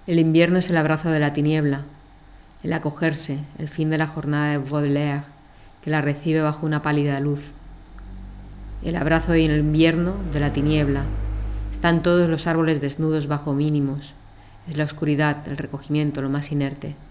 El invierno es el abrazo de la tiniebla, el acogerse, el fin de la jornada de Baudelaire, que la recibe bajo una pálida luz. El abrazo y el invierno de la tiniebla. Están todos los árboles desnudos bajo mínimos. Es la oscuridad, el recogimiento, lo más inerte.